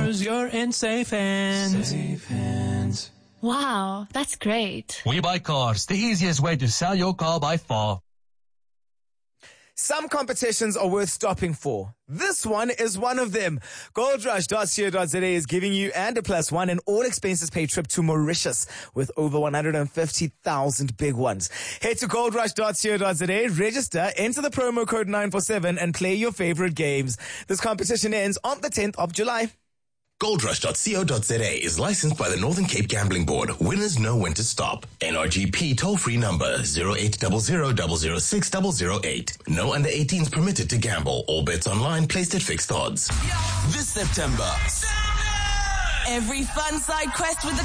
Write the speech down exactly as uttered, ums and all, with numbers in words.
knows you're in safe hands. Safe hands. Wow, that's great. We Buy Cars, the easiest way to sell your car by far. Some competitions are worth stopping for. This one is one of them. goldrush dot co dot za is giving you and a plus one an all expenses paid trip to Mauritius with over one hundred fifty thousand big ones. Head to goldrush dot co dot za, register, enter the promo code nine four seven and play your favorite games. This competition ends on the tenth of July. goldrush dot co dot za is licensed by the Northern Cape Gambling Board. Winners know when to stop. N R G P toll-free number zero eight zero zero zero zero six zero zero eight. No under eighteens permitted to gamble. All bets online placed at fixed odds. This September, every fun side quest with the